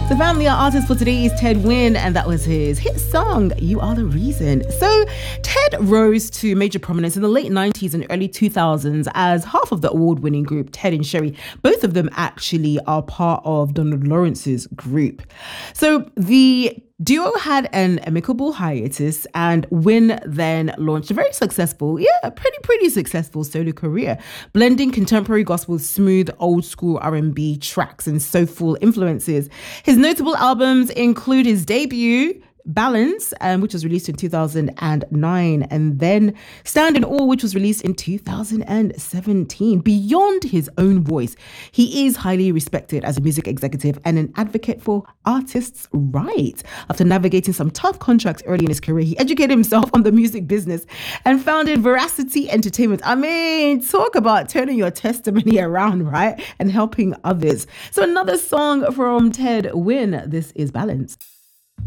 So family, our artist for today is Ted Wynn, and that was his hit song, You Are The Reason. So Ted rose to major prominence in the late 90s and early 2000s as half of the award-winning group Ted and Sherry. Both of them actually are part of Donald Lawrence's group. So the duo had an amicable hiatus, and Wynn then launched a very successful, pretty successful solo career, blending contemporary gospel with smooth old school R&B tracks and soulful influences. His notable albums include his debut Balance, which was released in 2009, and then Stand in Awe, which was released in 2017. Beyond his own voice, he is highly respected as a music executive and an advocate for artists' rights. After navigating some tough contracts early in his career, he educated himself on the music business and founded Veracity Entertainment. I mean, talk about turning your testimony around, right? And helping others. So another song from Ted Wynn, this is Balance.